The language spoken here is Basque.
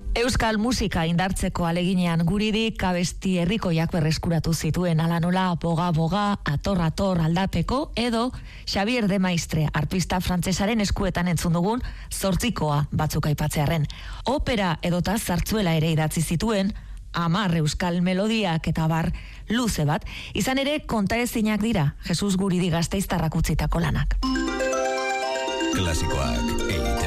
Euskal musika indartzeko aleginean Guridik abesti herrikoiak berreskuratu zituen, ala nola Boga Boga, Ator Ator aldapeko, edo Xavier de Maistre, artista frantsesaren eskuetan entzun dugun Zortzikoa batzuk aipatzearren. Opera edota zartzuela ere idatzi zituen, 10 euskal melodiak eta bar luze bat, izan ere kontaezinak dira Jesus Guridi Gasteiztarrak utzitako lanak. Klasikoak